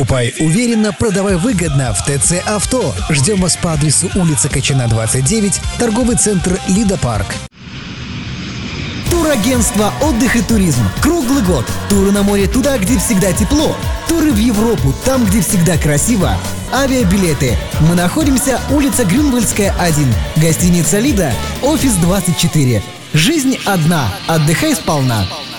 Покупай уверенно, продавай выгодно в ТЦ Авто. Ждем вас по адресу улица Качана, 29, торговый центр Лида Парк. Турагентство «Отдых и туризм». Круглый год. Туры на море туда, где всегда тепло. Туры в Европу, там, где всегда красиво. Авиабилеты. Мы находимся улица Грюнвальдская, 1. Гостиница «Лида», офис 24. Жизнь одна. Отдыхай сполна.